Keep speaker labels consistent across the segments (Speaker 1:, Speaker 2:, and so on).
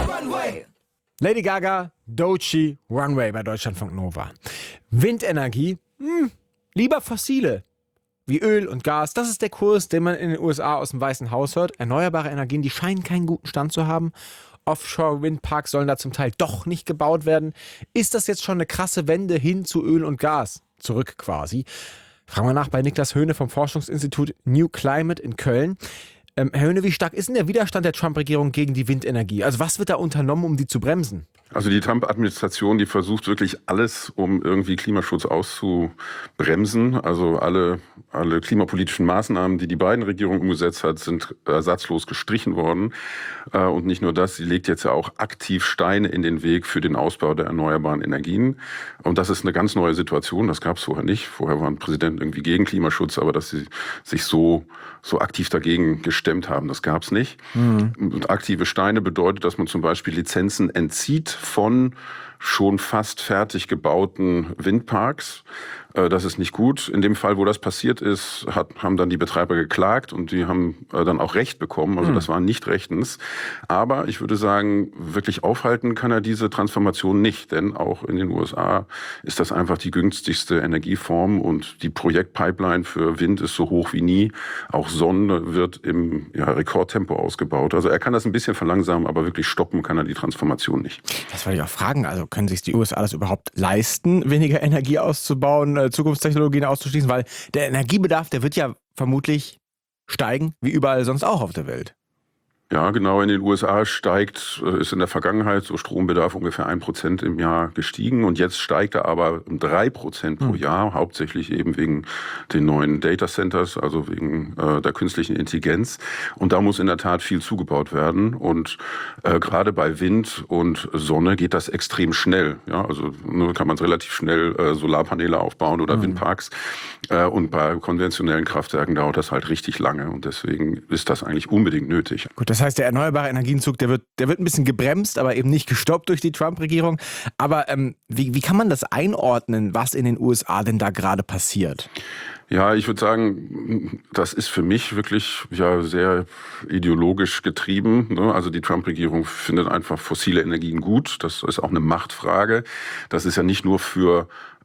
Speaker 1: Lady Gaga, Doechii, Runway bei Deutschlandfunk Nova. Windenergie, lieber fossile. Wie Öl und Gas, das ist der Kurs, den man in den USA aus dem Weißen Haus hört. Erneuerbare Energien, die scheinen keinen guten Stand zu haben. Offshore-Windparks sollen da zum Teil doch nicht gebaut werden. Ist das jetzt schon eine krasse Wende hin zu Öl und Gas? Zurück quasi. Fragen wir nach bei Niklas Höhne vom Forschungsinstitut New Climate in Köln. Herr Höhne, wie stark ist denn der Widerstand der Trump-Regierung gegen die Windenergie? Also was wird da unternommen, um die zu bremsen?
Speaker 2: Also die Trump-Administration, die versucht wirklich alles, um irgendwie Klimaschutz auszubremsen. Also alle klimapolitischen Maßnahmen, die die Biden-Regierung umgesetzt hat, sind ersatzlos gestrichen worden. Und nicht nur das, sie legt jetzt ja auch aktiv Steine in den Weg für den Ausbau der erneuerbaren Energien. Und das ist eine ganz neue Situation, das gab es vorher nicht. Vorher waren Präsidenten irgendwie gegen Klimaschutz, aber dass sie sich so aktiv dagegen gestemmt haben, das gab es nicht. Und aktive Steine bedeutet, dass man zum Beispiel Lizenzen entzieht von schon fast fertig gebauten Windparks. Das ist nicht gut. In dem Fall, wo das passiert ist, haben dann die Betreiber geklagt und die haben dann auch Recht bekommen. Also das war nicht rechtens. Aber ich würde sagen, wirklich aufhalten kann er diese Transformation nicht. Denn auch in den USA ist das einfach die günstigste Energieform und die Projektpipeline für Wind ist so hoch wie nie. Auch Sonne wird im Rekordtempo ausgebaut. Also er kann das ein bisschen verlangsamen, aber wirklich stoppen kann er die Transformation nicht.
Speaker 1: Das wollte ich auch fragen. Also können sich die USA das überhaupt leisten, weniger Energie auszubauen, Zukunftstechnologien auszuschließen? Weil der Energiebedarf, der wird ja vermutlich steigen, wie überall sonst auch auf der Welt.
Speaker 2: Ja, genau. In den USA ist in der Vergangenheit so Strombedarf ungefähr 1% im Jahr gestiegen und jetzt steigt er aber um 3% pro Jahr, hauptsächlich eben wegen den neuen Data Centers, also wegen der künstlichen Intelligenz. Und da muss in der Tat viel zugebaut werden und gerade bei Wind und Sonne geht das extrem schnell. Ja, also nur kann man relativ schnell Solarpaneele aufbauen oder Windparks und bei konventionellen Kraftwerken dauert das halt richtig lange und deswegen ist das eigentlich unbedingt nötig.
Speaker 1: Gut, das heißt, der erneuerbare Energienzug, der wird ein bisschen gebremst, aber eben nicht gestoppt durch die Trump-Regierung. Aber wie kann man das einordnen, was in den USA denn da gerade passiert?
Speaker 2: Ja, ich würde sagen, das ist für mich wirklich sehr ideologisch getrieben. Ne? Also die Trump-Regierung findet einfach fossile Energien gut. Das ist auch eine Machtfrage. Das ist ja nicht nur für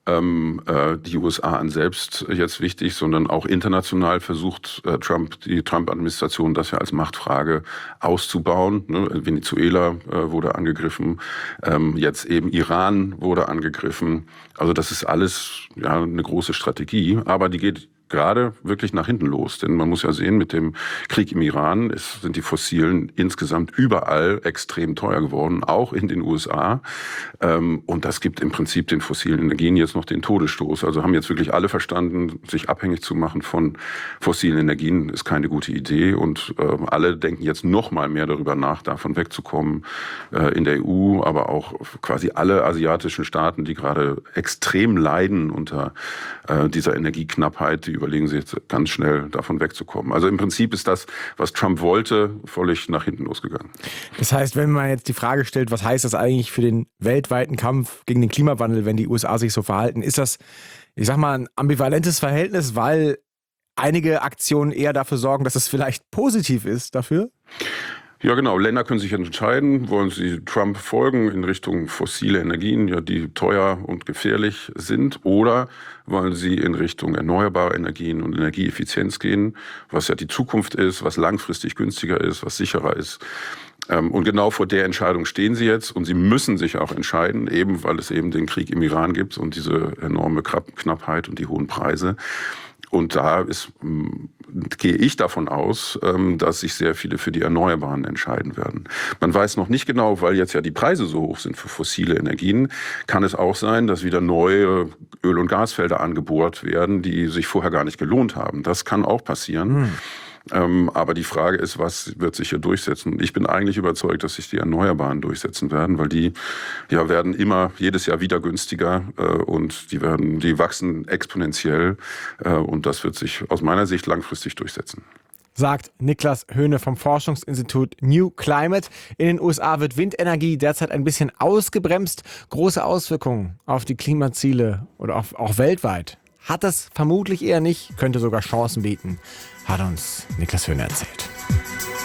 Speaker 2: die USA an selbst jetzt wichtig, sondern auch international versucht die Trump-Administration das ja als Machtfrage auszubauen. Ne? Venezuela wurde angegriffen, jetzt eben Iran wurde angegriffen. Also das ist alles eine große Strategie, aber die geht gerade wirklich nach hinten los. Denn man muss ja sehen, mit dem Krieg im Iran sind die Fossilen insgesamt überall extrem teuer geworden, auch in den USA. Und das gibt im Prinzip den fossilen Energien jetzt noch den Todesstoß. Also haben jetzt wirklich alle verstanden, sich abhängig zu machen von fossilen Energien ist keine gute Idee. Und alle denken jetzt noch mal mehr darüber nach, davon wegzukommen in der EU, aber auch quasi alle asiatischen Staaten, die gerade extrem leiden unter dieser Energieknappheit, die überlegen sich jetzt ganz schnell davon wegzukommen. Also im Prinzip ist das, was Trump wollte, völlig nach hinten losgegangen.
Speaker 1: Das heißt, wenn man jetzt die Frage stellt, was heißt das eigentlich für den weltweiten Kampf gegen den Klimawandel, wenn die USA sich so verhalten, ist das, ich sag mal, ein ambivalentes Verhältnis, weil einige Aktionen eher dafür sorgen, dass es vielleicht positiv ist dafür?
Speaker 2: Ja, genau. Länder können sich entscheiden, wollen sie Trump folgen in Richtung fossile Energien, die teuer und gefährlich sind, oder wollen sie in Richtung erneuerbare Energien und Energieeffizienz gehen, was ja die Zukunft ist, was langfristig günstiger ist, was sicherer ist. Und genau vor der Entscheidung stehen sie jetzt und sie müssen sich auch entscheiden, eben weil es eben den Krieg im Iran gibt und diese enorme Knappheit und die hohen Preise. Und da gehe ich davon aus, dass sich sehr viele für die Erneuerbaren entscheiden werden. Man weiß noch nicht genau, weil jetzt ja die Preise so hoch sind für fossile Energien, kann es auch sein, dass wieder neue Öl- und Gasfelder angebohrt werden, die sich vorher gar nicht gelohnt haben. Das kann auch passieren. Aber die Frage ist, was wird sich hier durchsetzen? Ich bin eigentlich überzeugt, dass sich die Erneuerbaren durchsetzen werden, weil die werden immer jedes Jahr wieder günstiger und die wachsen exponentiell und das wird sich aus meiner Sicht langfristig durchsetzen.
Speaker 1: Sagt Niklas Höhne vom Forschungsinstitut New Climate. In den USA wird Windenergie derzeit ein bisschen ausgebremst. Große Auswirkungen auf die Klimaziele oder auch weltweit hat das vermutlich eher nicht, könnte sogar Chancen bieten, hat uns Niklas Höhne erzählt.